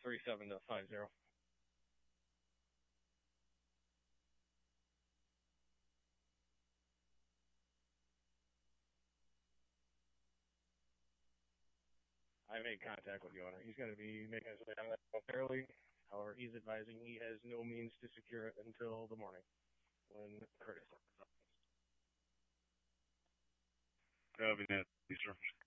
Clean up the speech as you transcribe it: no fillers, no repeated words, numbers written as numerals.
37 to 50. I made contact with the owner. He's going to be making his way down that fairly. However, he's advising he has no means to secure it until the morning when Curtis. Copy that, sir.